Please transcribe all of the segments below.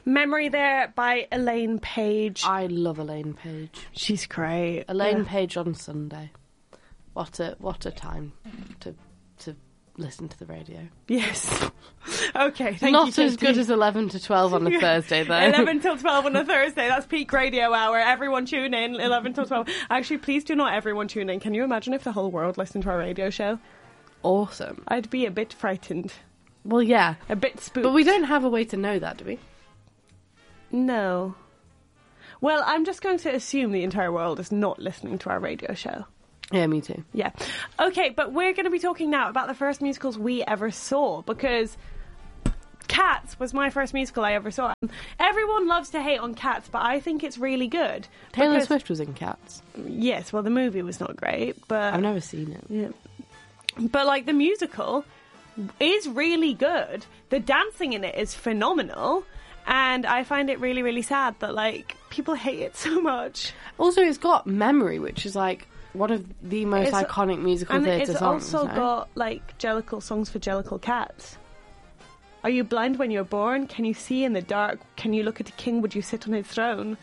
Memory there by Elaine Page. I love Elaine Page. She's great. Elaine Page on Sunday. What a time to listen to the radio. Yes. Okay, thank you, Not as Katie. good as 11 to 12 on a Thursday, though. 11 till 12 on a Thursday. That's peak radio hour. Everyone tune in, 11 till 12. Actually, please do not everyone tune in. Can you imagine if the whole world listened to our radio show? Awesome. I'd be a bit frightened. Well, yeah. A bit spooked. But we don't have a way to know that, do we? No. Well, I'm just going to assume the entire world is not listening to our radio show. Yeah, me too. Yeah. Okay, but we're going to be talking now about the first musicals we ever saw, because Cats was my first musical I ever saw. Everyone loves to hate on Cats, but I think it's really good. Taylor because- Swift was in Cats. Yes, well, the movie was not great, but... I've never seen it. Yeah. But, like, the musical is really good. The dancing in it is phenomenal. And I find it really, really sad that, like, people hate it so much. Also, it's got Memory, which is, like, one of the most iconic musical theatre songs. It's also got, like, Jellicle songs for Jellicle cats. Are you blind when you're born? Can you see in the dark? Can you look at a king? Would you sit on his throne?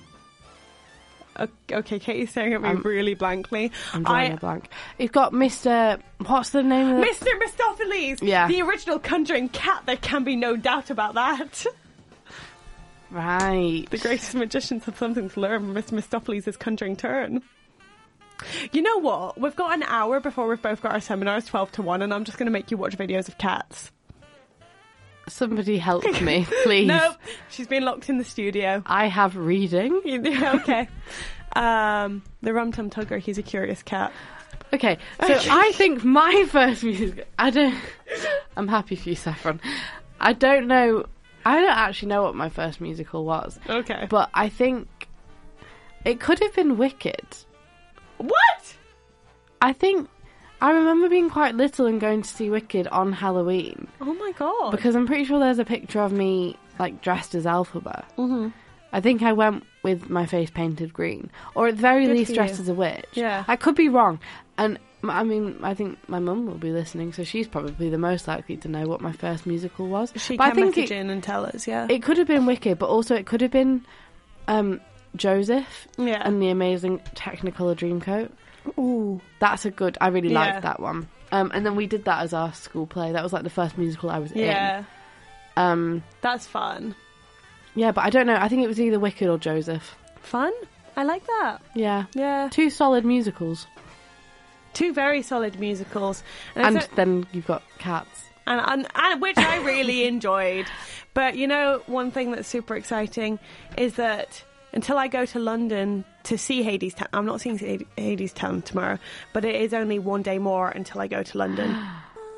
Okay, Katie's staring at me really blankly. I'm drawing a blank. It's got Mr... What's the name of it? Mr. Mistopheles! Yeah. The original conjuring cat, there can be no doubt about that. Right. The greatest magicians have something to learn from Mr. Mistopheles' conjuring turn. You know what? We've got an hour before we've both got our seminars, 12 to 1, and I'm just going to make you watch videos of cats. Somebody help me, please. Nope. She's been locked in the studio. I have reading. Okay. The Rum Tum Tugger, he's a curious cat. Okay, so I think my first music... I'm happy for you, Saffron. I don't actually know what my first musical was. Okay. But I think it could have been Wicked. What? I remember being quite little and going to see Wicked on Halloween. Oh my god. Because I'm pretty sure there's a picture of me, like, dressed as Elphaba. Mm-hmm. I think I went with my face painted green. Or at the very least dressed as a witch. Yeah. I could be wrong. And, I mean, I think my mum will be listening, so she's probably the most likely to know what my first musical was. She but can I think message in and tell us, yeah. It could have been Wicked, but also it could have been Joseph and the Amazing Technicolor Dreamcoat. Ooh. That's a good... I really liked that one. And then we did that as our school play. That was like the first musical I was in. Yeah. That's fun. Yeah, but I don't know. I think it was either Wicked or Joseph. Fun? I like that. Yeah. Yeah. 2 solid musicals. 2 very solid musicals. And then you've got Cats. And which I really enjoyed. But, you know, one thing that's super exciting is that until I go to London to see Hadestown, I'm not seeing Hadestown tomorrow, but it is only one day more until I go to London.